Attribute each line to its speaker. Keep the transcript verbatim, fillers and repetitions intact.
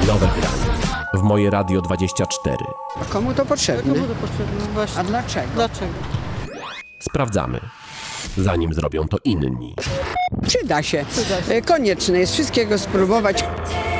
Speaker 1: Nowe granie. W Moje Radio dwadzieścia cztery.
Speaker 2: A komu to potrzebne?
Speaker 3: Komu to potrzebne? Właśnie.
Speaker 2: A dlaczego?
Speaker 3: Dlaczego?
Speaker 1: Sprawdzamy, zanim zrobią to inni.
Speaker 2: Przyda się.
Speaker 3: Przyda się.
Speaker 2: E, Konieczne jest wszystkiego spróbować.